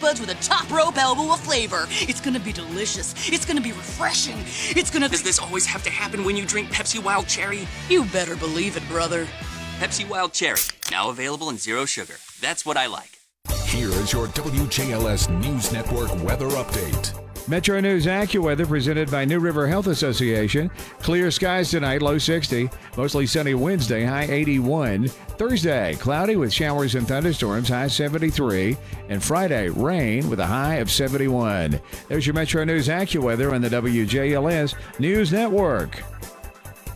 buds with a top row Balboa flavor. It's gonna be delicious. It's gonna be refreshing. It's gonna... Does this always have to happen when you drink Pepsi Wild Cherry? You better believe it, brother. Pepsi Wild Cherry, now available in zero sugar. That's what I like. Here is your WJLS News Network weather update. Metro News AccuWeather presented by New River Health Association. Clear skies tonight, low 60. Mostly sunny Wednesday, high 81. Thursday, cloudy with showers and thunderstorms, high 73. And Friday, rain with a high of 71. There's your Metro News AccuWeather on the WJLS News Network.